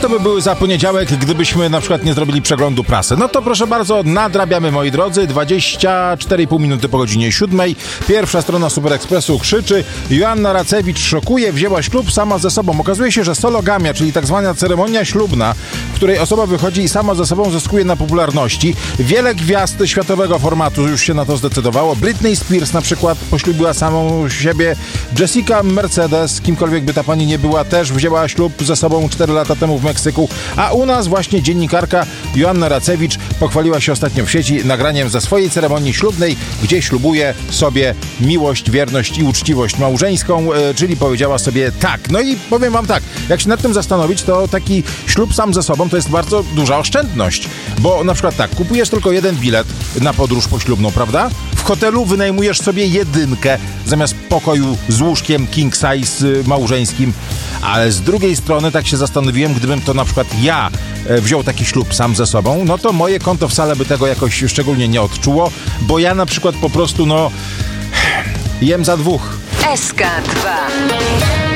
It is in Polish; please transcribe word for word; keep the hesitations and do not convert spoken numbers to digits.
to by były za poniedziałek, gdybyśmy na przykład nie zrobili przeglądu prasy? No to proszę bardzo, nadrabiamy, moi drodzy. dwadzieścia cztery i pół minuty po godzinie siódmej. Pierwsza strona Super Expressu krzyczy: Joanna Racewicz szokuje, wzięła ślub sama ze sobą. Okazuje się, że sologamia, czyli tak zwana ceremonia ślubna, w której osoba wychodzi i sama ze sobą zyskuje na popularności. Wiele gwiazd światowego formatu już się na to zdecydowało. Britney Spears na przykład poślubiła samą siebie. Jessica Mercedes, kimkolwiek by ta pani nie była, też wzięła ślub ze sobą cztery lata temu w Meksyku. A u nas właśnie dziennikarka Joanna Racewicz pochwaliła się ostatnio w sieci nagraniem ze swojej ceremonii ślubnej, gdzie ślubuje sobie miłość, wierność i uczciwość małżeńską, yy, czyli powiedziała sobie tak. No i powiem wam tak, jak się nad tym zastanowić, to taki ślub sam ze sobą to jest bardzo duża oszczędność, bo na przykład tak, kupujesz tylko jeden bilet na podróż poślubną, prawda? W hotelu wynajmujesz sobie jedynkę zamiast pokoju z łóżkiem king size yy, małżeńskim, ale z drugiej strony tak się zastanowiłem, gdybym to na przykład ja e, wziął taki ślub sam ze sobą, no to moje konto wcale by tego jakoś szczególnie nie odczuło, bo ja na przykład po prostu no jem za dwóch. S K dwa.